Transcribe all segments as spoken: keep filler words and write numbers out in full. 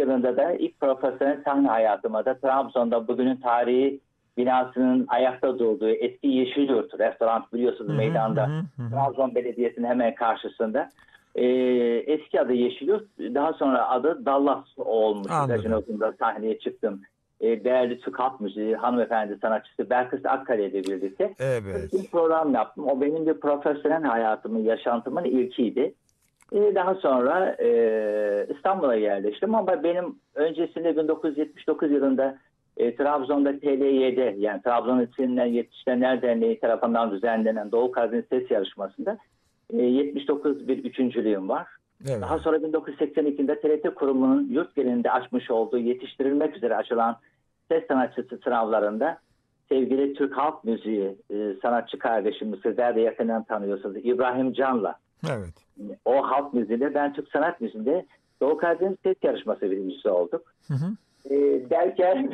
yılında da ilk profesyonel sahne hayatıma da Trabzon'da bugünün tarihi binasının ayakta durduğu eski Yeşilyurt restoran biliyorsunuz Hı hı, hı meydanda. hı, hı hı. Trabzon Belediyesi'nin hemen karşısında. Ee, eski adı Yeşilyurt, daha sonra adı Dallas olmuş. Anladım. Gazinos'unda sahneye çıktım. Ee, değerli Türk Halk Müziği hanımefendi sanatçısı Belkıs Akkale ile birlikte bir Evet. program yaptım. O benim bir profesyonel hayatımın, yaşantımın ilkiydi. Ee, daha sonra e, İstanbul'a yerleştim ama benim öncesinde bin dokuz yüz yetmiş dokuz yılında e, Trabzon'da T L Y'de yani Trabzon İçinden Yetiştirenler Derneği tarafından düzenlenen Doğu Karadeniz Ses Yarışması'nda e, yetmiş dokuz bir üçüncülüğüm var. Daha Evet. sonra bin dokuz yüz seksen ikide T R T kurumunun yurt genelinde açmış olduğu yetiştirilmek üzere açılan ses sanatçısı sınavlarında sevgili Türk Halk Müziği e, sanatçı kardeşimiz sizler de yakından tanıyorsunuz İbrahim Can'la Evet. o halk müziğinde ben Türk sanat müziğinde Doğu Karadeniz Ses Yarışması birincisi olduk. Hı hı. E, derken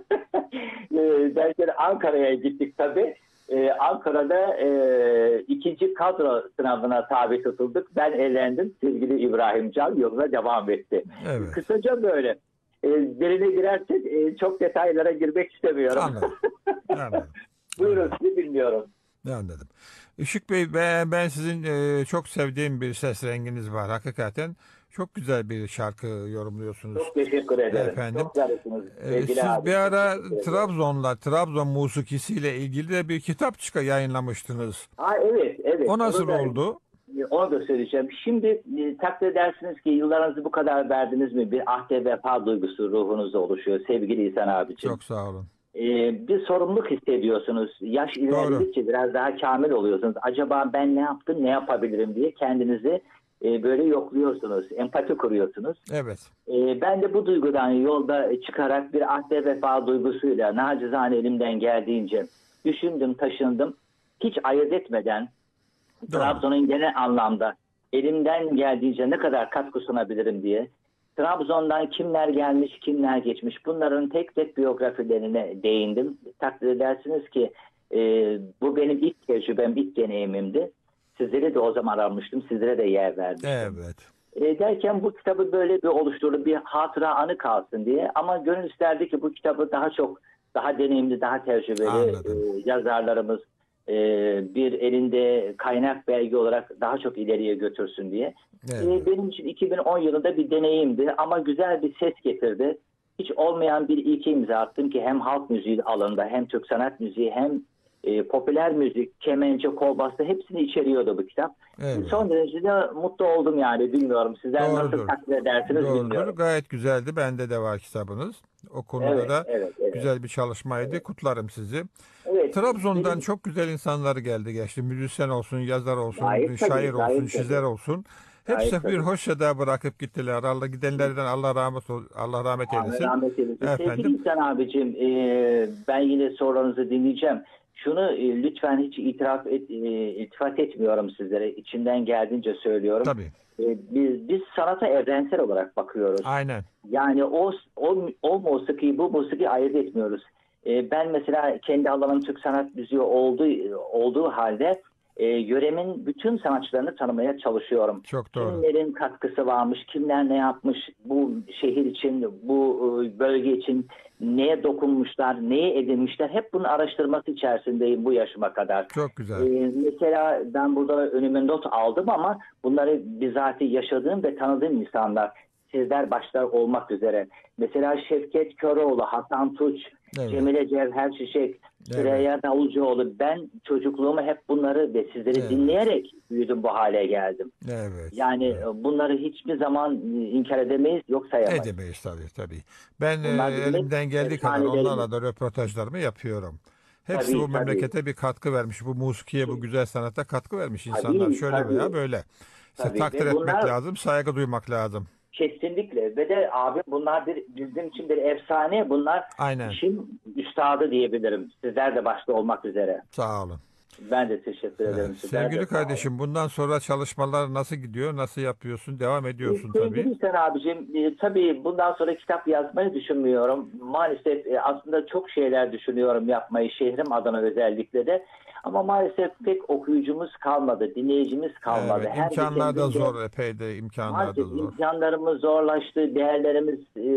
e, derken Ankara'ya gittik tabii. E, Ankara'da e, ikinci kadro sınavına tabi tutulduk. Ben elendim. Sevgili İbrahim Can yoluna devam etti. Evet. Kısaca böyle. E, derine girersek e, çok detaylara girmek istemiyorum. Anladım. Anladım. Buyurun Anladım. sizi dinliyorum. Ne anladım. Işık Bey, ben, ben sizin e, çok sevdiğim bir ses renginiz var. Hakikaten çok güzel bir şarkı yorumluyorsunuz. Çok teşekkür ederim. Efendim. Çok zarifsiniz E, sevgili siz bir abim. Çok ara teşekkür ederim. Trabzon'la, Trabzon musikisiyle ilgili de bir kitap çıka yayınlamıştınız. Ha, evet, evet. O Onu nasıl da oldu? onu da söyleyeceğim. Şimdi e, takdir edersiniz ki yıllarınızı bu kadar verdiniz mi bir ahde vefa duygusu ruhunuzda oluşuyor sevgili İhsan abicim. Çok sağ olun. E, bir sorumluluk hissediyorsunuz. Yaş Doğru. ilerledikçe biraz daha kamil oluyorsunuz. Acaba ben ne yaptım, ne yapabilirim diye kendinizi e, böyle yokluyorsunuz. Empati kuruyorsunuz. Evet. E, ben de bu duygudan yolda çıkarak bir ahde vefa duygusuyla nacizane elimden geldiğince düşündüm, taşındım. Hiç ayırt etmeden Doğru. Trabzon'un genel anlamda elimden geldiğince ne kadar katkı sunabilirim diye Trabzon'dan kimler gelmiş, kimler geçmiş bunların tek tek biyografilerine değindim. Takdir edersiniz ki e, bu benim ilk tecrübem, ilk deneyimimdi. Sizleri de o zaman aramıştım, sizlere de yer vermiştim. Evet. E, derken bu kitabı böyle bir oluşturdu, bir hatıra anı kalsın diye. Ama gönül isterdi ki bu kitabı daha çok, daha deneyimli, daha tecrübeli e, Anladım. yazarlarımız e, bir elinde kaynak belge olarak daha çok ileriye götürsün diye. E, Evet. benim için iki bin on yılında bir deneyimdi ama güzel bir ses getirdi. Hiç olmayan bir ilke imza attım ki hem halk müziği alanında hem Türk sanat müziği hem e, popüler müzik, kemençe, kolbasta hepsini içeriyordu bu kitap. Son Evet. derece de mutlu oldum yani bilmiyorum. Sizler nasıl Doğrudur. takdir edersiniz Doğrudur. bilmiyorum. Gayet güzeldi. Bende de var kitabınız. O konuda Evet, da evet, evet. güzel bir çalışmaydı. Evet, Kutlarım sizi. evet Trabzon'dan benim çok güzel insanlar geldi geçti. Müzisyen olsun, yazar olsun, gayet şair tabii, olsun, gayet şizer tabii, olsun. gayet Hepsi bir tabii. hoş seda bırakıp gittiler. Allah gidenlerden Allah rahmet ol- Allah rahmet Amin eylesin. rahmet eylesin. Sevgili Efendim. İhsan abicim, e, ben yine sorularınızı dinleyeceğim. Şunu e, lütfen hiç itiraf et, e, iltifat etmiyorum sizlere. İçimden geldiğince söylüyorum. Tabii. E, biz, biz sanata evrensel olarak bakıyoruz. Aynen. Yani o, o, o musiki, bu musiki ayırt etmiyoruz. E, ben mesela kendi alanım Türk sanat müziği olduğu, olduğu halde e, yöremin bütün sanatçılarını tanımaya çalışıyorum. Çok doğru. Kimlerin katkısı varmış, kimler ne yapmış bu şehir için, bu e, bölge için neye dokunmuşlar, neye edinmişler. Hep bunun araştırması içerisindeyim bu yaşıma kadar. Çok E, güzel. mesela ben burada önüme not aldım ama bunları bizatihi yaşadığım ve tanıdığım insanlar. Sizler başta olmak üzere. Mesela Şevket Köroğlu, Hasan Tuç, Evet. Cemile Cevher Çiçek, Evet. Süreyya Davulcuoğlu. Ben çocukluğumu hep bunları ve sizleri Evet. dinleyerek büyüdüm, bu hale geldim. Evet. Yani Evet. bunları hiçbir zaman inkar edemeyiz, yok sayamayız. Edemeyiz tabii tabii. Ben e, Bunlar bizim hep elimden geldiği kadar efsanelerimiz. onlarla da röportajlarımı yapıyorum. Hepsi bu Tabii, tabii, memlekete bir katkı vermiş. Bu musikiye, bu güzel sanata katkı vermiş insanlar. tabii, Şöyle veya tabii, böyle. İşte tabii. takdir Ve etmek bunlar lazım, saygı duymak lazım. kesinlikle ve de abi bunlar bir, bizim için bir efsane. Bunlar Aynen. işin üstadı diyebilirim. Sizler de başta olmak üzere. Sağ olun. Ben de teşekkür Evet. ederim. Sizler de Sevgili sağ olun. kardeşim, bundan sonra çalışmalar nasıl gidiyor? Nasıl yapıyorsun? Devam E, ediyorsun tabii. Sevgili Sen abicim, e, tabii bundan sonra kitap yazmayı düşünmüyorum. Maalesef e, aslında çok şeyler düşünüyorum yapmayı şehrim adına özellikle de. Ama maalesef pek okuyucumuz kalmadı, dinleyicimiz kalmadı. Evet, Her imkanlar da geçen gün de zor, epey de imkanlar da maalesef zor. imkanlarımız zorlaştı, değerlerimiz e,